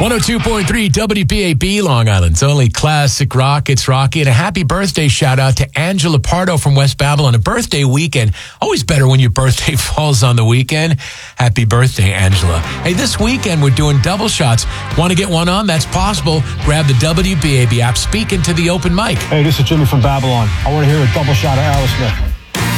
102.3 WBAB, Long Island's only classic rock. It's Rocky. And a happy birthday shout out to Angela Pardo from West Babylon. A birthday weekend. Always better when your birthday falls on the weekend. Happy birthday, Angela. Hey, this weekend we're doing double shots. Want to get one on? That's possible. Grab the WBAB app. Speak into the open mic. Hey, this is Jimmy from Babylon. I want to hear a double shot of Aerosmith.